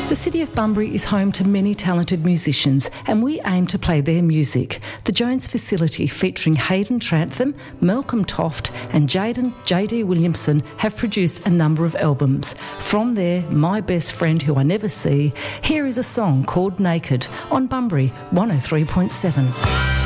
The city of Bunbury is home to many talented musicians, and we aim to play their music. The Jones facility, featuring Hayden Trantham, Malcolm Toft and Jaden J.D. Williamson, have produced a number of albums. From there, My Best Friend Who I Never See, here is a song called Naked on Bunbury 103.7.